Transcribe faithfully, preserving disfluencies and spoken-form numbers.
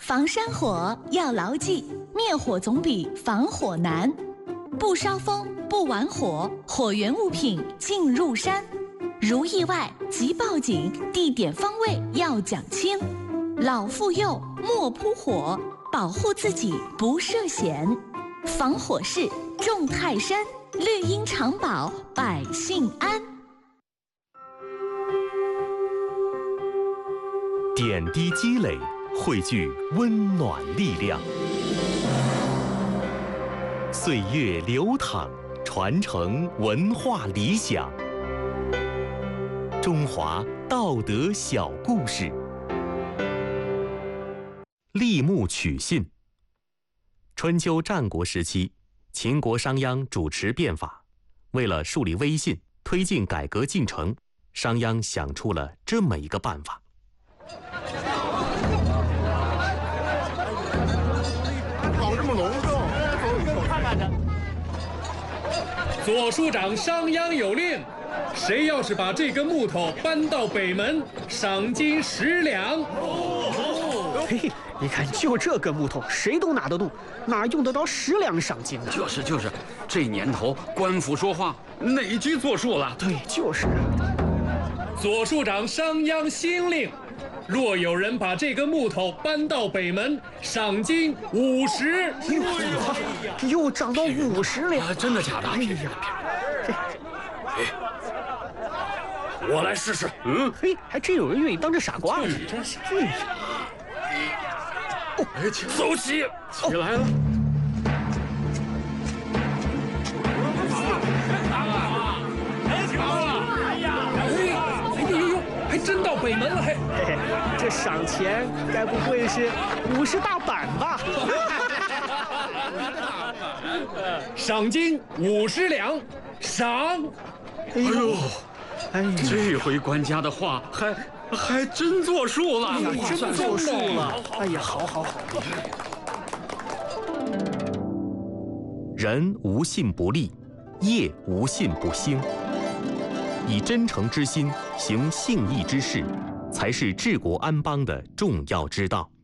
防山火要牢记，灭火总比防火难。不烧风，不玩火，火源物品进入山。如意外即报警，地点方位要讲清。老妇幼莫扑火，保护自己不涉险。防火势重泰山，绿荫长保百姓安。 点滴积累，汇聚温暖力量。岁月流淌，传承文化理想。中华道德小故事。立木取信。春秋战国时期，秦国商鞅主持变法，为了树立威信，推进改革进程，商鞅想出了这么一个办法。 搞这么隆重，看看去。 左庶长商鞅有令，谁要是把这根木头搬到北门，赏金十两。 嘿，你看，就这根木头，谁都拿得动，哪用得着十两赏金呢？ 就是就是，这年头官府说话，哪句作数了？ 对，就是。 左庶长商鞅新令，若有人把这根木头搬到北门，赏金五十。 又涨到五十两、 啊！真的假的？ 哎呀， 我来试试。 嗯，嘿，还真有人愿意当这傻瓜子，真是。 哦，哎，走起，起来了。 真到北门了，嘿， 嘿嘿，这赏钱该不会是五十大板吧？ 赏金五十两，赏。 哎呦， 哎呀， 这回官家的话还还真作数了， 哎呀，真作数了。哎呀，好好好。 人无信不立，业无信不兴。以真诚之心行信义之事，才是治国安邦的重要之道。